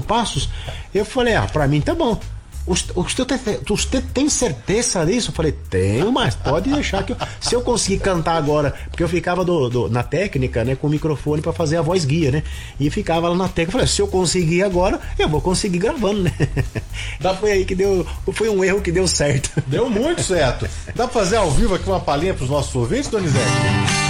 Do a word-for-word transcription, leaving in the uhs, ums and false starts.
compassos. Eu falei, ah, pra mim tá bom. Você tem certeza disso? Eu falei, tenho, mas pode deixar que eu, se eu conseguir cantar agora, porque eu ficava do, do, na técnica, né, com o microfone pra fazer a voz guia, né, e ficava lá na técnica. Eu falei, se eu conseguir agora, eu vou conseguir gravando, né. Dá, foi aí que deu, foi um erro que deu certo. Deu muito certo. Dá pra fazer ao vivo aqui uma palhinha pros nossos ouvintes, Donizete?